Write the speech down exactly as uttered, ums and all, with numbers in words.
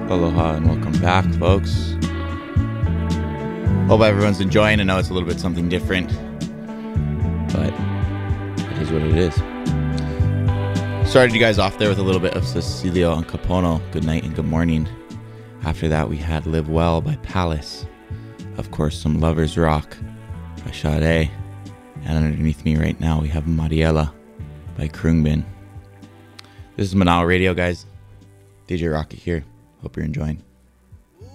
Aloha and welcome back, folks. Hope everyone's enjoying. I know it's a little bit something different, but it is what it is. Started you guys off there with a little bit of Cecilio and Capono, Good Night and Good Morning. After that, we had Live Well by Palace. Of course, some Lovers Rock by Sade. And underneath me right now, we have Mariela by Krungbin. This is Manal Radio, guys. D J Rocket here. Hope you're enjoying.